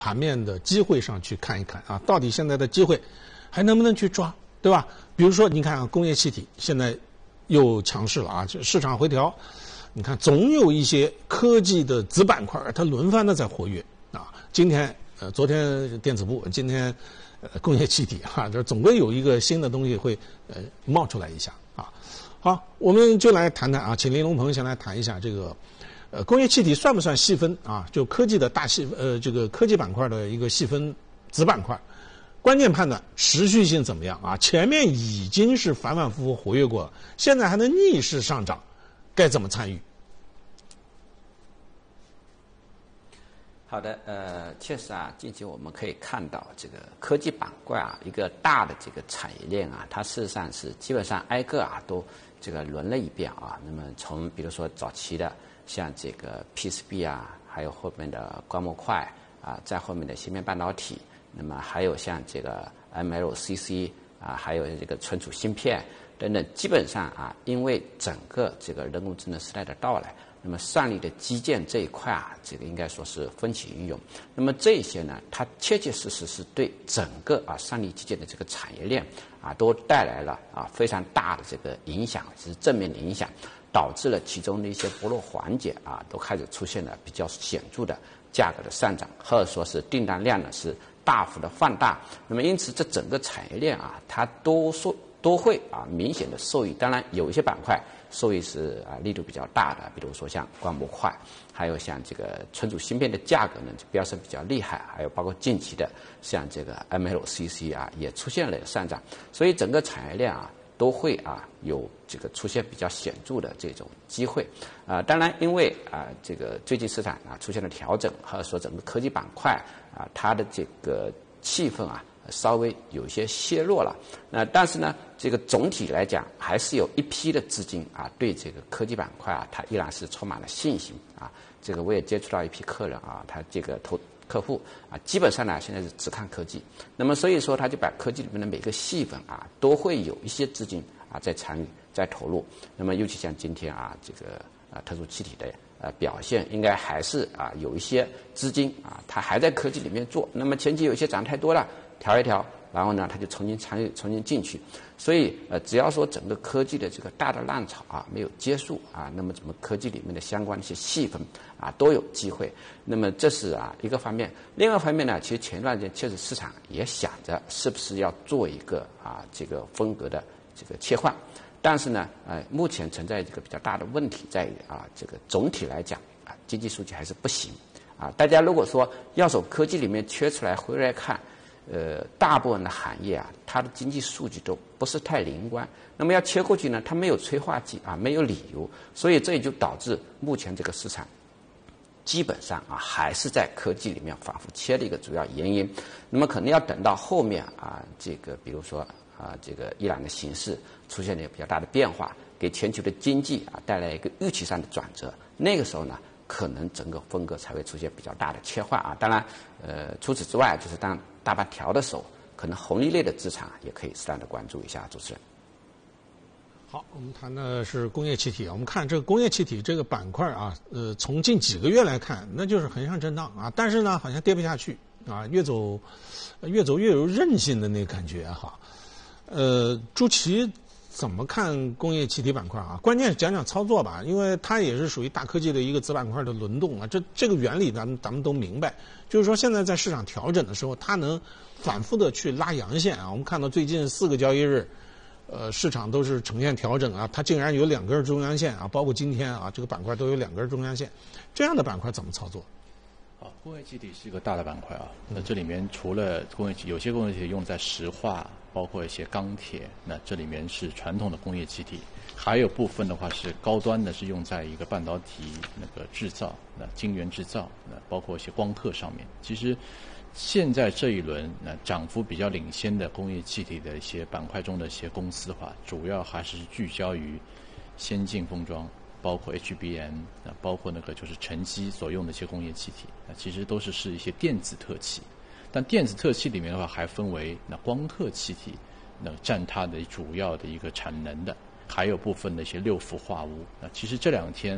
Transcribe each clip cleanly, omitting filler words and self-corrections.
盘面的机会上去看一看啊，到底现在的机会还能不能去抓，对吧？比如说，你看啊，工业气体现在又强势了啊，这市场回调，你看总有一些科技的子板块它轮番的在活跃啊。今天昨天电子部，今天工业气体啊，这总归有一个新的东西会冒出来一下啊。好，我们就来谈谈啊，请林龙鹏先来谈一下这个工业气体算不算细分啊？就科技的这个科技板块的一个细分子板块。关键判断持续性怎么样啊？前面已经是反反复复活跃过了，现在还能逆势上涨，该怎么参与？ 好的，确实啊，近期我们可以看到这个科技板块啊，一个大的这个产业链啊，它事实上是基本上挨个啊都这个轮了一遍啊。那么从比如说早期的像这个 PCB 啊，还有后面的光模块啊，在后面的芯片半导体。那么还有像这个 MLCC 啊，还有这个存储芯片等等，基本上啊，因为整个这个人工智能时代的到来，那么算力的基建这一块啊，这个应该说是风起云涌。那么这些呢，它切切实实是对整个啊算力基建的这个产业链啊，都带来了啊非常大的这个影响，是正面的影响，导致了其中的一些薄弱环节啊，都开始出现了比较显著的价格的上涨，或者说是订单量呢是大幅的放大。那么因此这整个产业链啊，它都会啊明显的受益。当然有一些板块受益是啊力度比较大的，比如说像光模块，还有像这个存储芯片的价格呢飙升比较厉害，还有包括近期的像这个 MLCC 啊也出现了上涨。所以整个产业链啊都会啊有这个出现比较显著的这种机会啊。当然因为啊这个最近市场啊出现了调整，或者说整个科技板块啊它的这个气氛啊稍微有一些削弱了。但是呢这个总体来讲还是有一批的资金啊对这个科技板块啊它依然是充满了信心啊。这个我也接触到一批客人啊，他这个客户啊，基本上呢现在是只看科技，那么所以说他就把科技里面的每个细分啊都会有一些资金啊在参与在投入。那么尤其像今天啊这个特殊气体的表现，应该还是啊有一些资金啊它还在科技里面做，那么前期有些涨太多了，调一调，然后呢他就重新参与重新进去。所以只要说整个科技的这个大的浪潮啊没有结束啊，那么怎么科技里面的相关的一些细分啊都有机会。那么这是啊一个方面。另外一方面呢，其实前一段时间确实市场也想着是不是要做一个啊这个风格的这个切换，但是呢目前存在这个比较大的问题在于啊这个总体来讲啊经济数据还是不行啊。大家如果说要从科技里面切出来回来看，大部分的行业啊，它的经济数据都不是太灵光。那么要切过去呢，它没有催化剂啊，没有理由，所以这也就导致目前这个市场基本上啊还是在科技里面反复切的一个主要原因。那么可能要等到后面啊，这个比如说啊，这个伊朗的形势出现了比较大的变化，给全球的经济啊带来一个预期上的转折，那个时候呢，可能整个风格才会出现比较大的切换啊。当然，除此之外，就是当大盘调的时候，可能红利类的资产也可以适当的关注一下。主持人， 好，我们谈的是工业气体。我们看这个工业气体这个板块啊，从近几个月来看，那就是横向震荡啊，但是呢，好像跌不下去啊，越走越有韧性的那个感觉哈。朱琦怎么看工业气体板块啊？关键是讲讲操作吧，因为它也是属于大科技的一个子板块的轮动啊。这个原理咱们都明白，就是说现在在市场调整的时候，它能反复的去拉阳线啊。我们看到最近4个交易日，市场都是呈现调整啊，它竟然有2根中央线啊，包括今天啊，这个板块都有2根中央线，这样的板块怎么操作？ 工业气体是一个大的板块啊。那这里面除了工业气体，有些工业气体用在石化，包括一些钢铁，那这里面是传统的工业气体。还有部分的话是高端的，是用在一个半导体那个制造，那晶圆制造，那包括一些光刻上面。其实现在这一轮那涨幅比较领先的工业气体的一些板块中的一些公司的话，主要还是聚焦于先进封装，包括 HBM， 包括那个就是沉积所用的一些工业气体，其实都是一些电子特气。但电子特气里面的话，还分为那光刻气体，那占它的主要的一个产能的，还有部分的一些6氟化钨。那其实这2天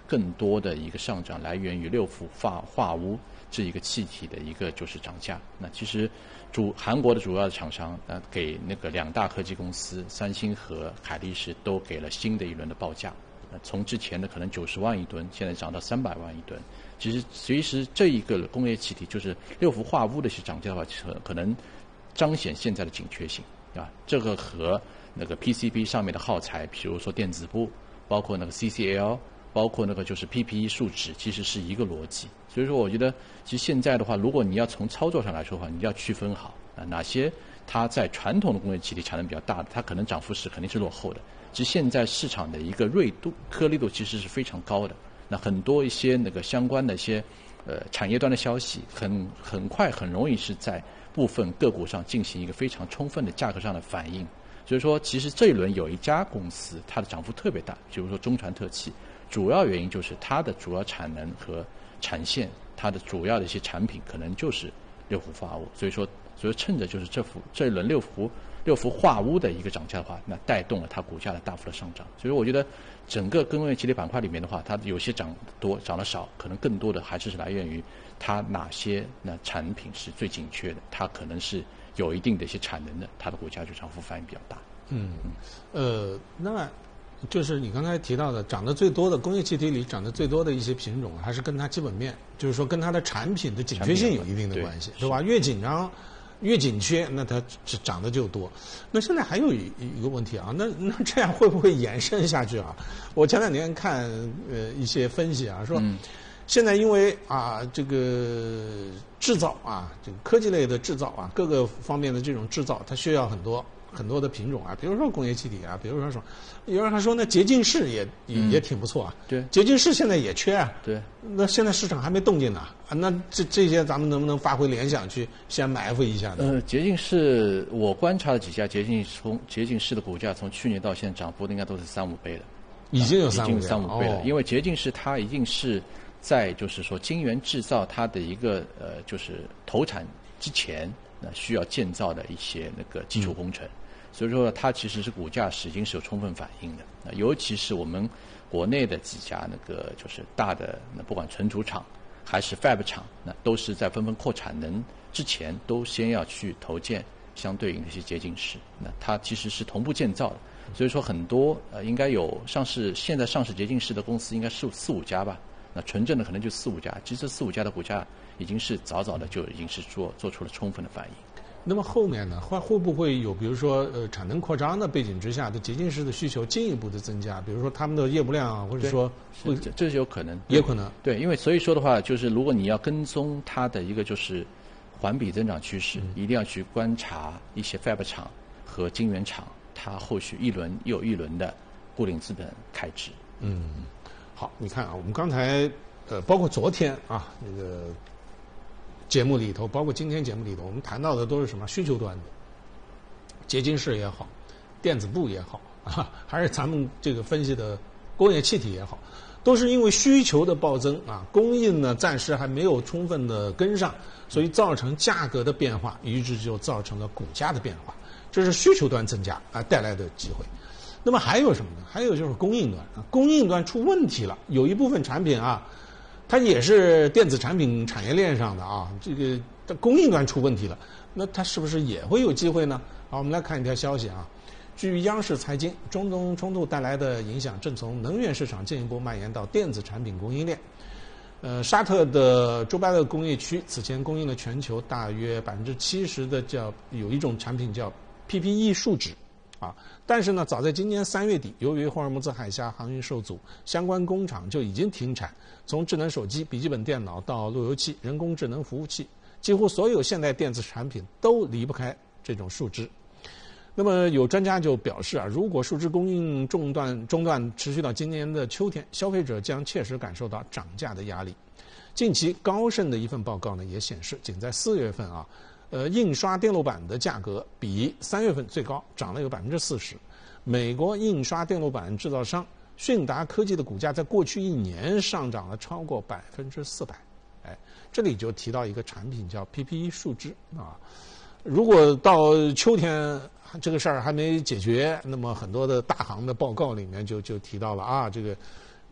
更多的一个上涨来源于六氟化钨这一个气体的一个就是涨价。那其实韩国的主要的厂商给那个2大科技公司三星和海力士都给了新的一轮的报价。从之前的可能90万一吨，现在涨到300万一吨。其实这一个工业气体就是六氟化钨的一些涨价的话，可能彰显现在的紧缺性啊。这个和那个 PCB 上面的耗材，比如说电子布，包括那个 CCL， 包括那个就是 PPE 树脂，其实是一个逻辑。所以说，我觉得其实现在的话，如果你要从操作上来说的话，你要区分好哪些它在传统的工业气体产能比较大的，它可能涨幅是肯定是落后的。其实现在市场的一个锐度、颗粒度其实是非常高的。那很多一些那个相关的一些产业端的消息，很快很容易是在部分个股上进行一个非常充分的价格上的反应。所以说，其实这一轮有一家公司它的涨幅特别大，比如说中传特气，主要原因就是它的主要产能和产线，它的主要的一些产品可能就是六氟化钨。所以说趁着就是这一轮六氟化钨的一个涨价的话，那带动了它股价的大幅的上涨。所以我觉得整个工业气体板块里面的话，它有些涨多涨得少，可能更多的还是来源于它哪些产品是最紧缺的，它可能是有一定的一些产能的，它的股价就涨幅反应比较大。 那么就是你刚才提到的涨得最多的工业气体里涨得最多的一些品种，还是跟它基本面，就是说跟它的产品的紧缺性有一定的关系，对吧？越紧张越紧缺，那它涨得就多。那现在还有一个问题啊，那这样会不会延伸下去啊？我前两天看一些分析啊，说现在因为这个制造这个科技类的制造各个方面的这种制造，它需要很多的品种比如说工业气体比如说什么，有人还说那洁净室也挺不错对， 洁净室现在也缺对， 那现在市场还没动静呢那这些咱们能不能发挥联想去先埋伏一下呢？ 洁净室我观察了几家洁净室的股价，从去年到现在涨幅应该都是3-5倍了， 已经有3-5倍了。 因为洁净室它一定是在就是说晶圆制造它的一个就是投产之前需要建造的一些那个基础工程。所以说它其实是股价已经是有充分反应的。尤其是我们国内的几家那个就是大的不管存储厂还是 Fab 厂，都是在纷纷扩产能之前都先要去投建相对应的一些洁净室。它其实是同步建造的。所以说很多应该有现在上市洁净室的公司应该是4-5家吧。纯正的可能就4-5家，其实这4-5家的股价已经是早的就已经是做出了充分的反应。 那么后面呢，会不会有比如说产能扩张的背景之下的洁净室的需求进一步的增加？比如说他们的业务量或者说这是有可能， 也可能对，因为所以说的话，就是如果你要跟踪它的一个就是环比增长趋势，一定要去观察一些 Fab 厂和晶圆厂，它后续一轮又一轮的固定资本开支。 好，你看我们刚才包括昨天那个节目里头，包括今天节目里头，我们谈到的都是什么需求端的，洁净室也好，电子布也好还是咱们这个分析的工业气体也好，都是因为需求的暴增供应呢暂时还没有充分的跟上，所以造成价格的变化，于是就造成了股价的变化，这是需求端增加带来的机会。那么还有什么呢？还有就是供应端供应端出问题了，有一部分产品它也是电子产品产业链上的这个供应端出问题了，那它是不是也会有机会呢？好，我们来看一条消息据央视财经，中东冲突带来的影响正从能源市场进一步蔓延到电子产品供应链。沙特的朱拜勒工业区此前供应了全球大约70%的有一种产品叫 PPE 树脂但是呢，早在今年3月底，由于霍尔木兹海峡航运受阻，相关工厂就已经停产。从智能手机、笔记本电脑到路由器、人工智能服务器，几乎所有现代电子产品都离不开这种树脂。那么有专家就表示如果树脂供应中断持续到今年的秋天，消费者将切实感受到涨价的压力。近期高盛的一份报告呢也显示，仅在4月份印刷电路板的价格比3月份最高，涨了有40%。美国印刷电路板制造商迅达科技的股价在过去1年上涨了超过400%。这里就提到一个产品叫 PPE 树脂如果到秋天这个事儿还没解决，那么很多的大行的报告里面就提到了这个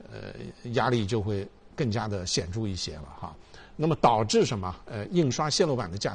压力就会更加的显著一些了哈。那么导致什么？印刷线路板的价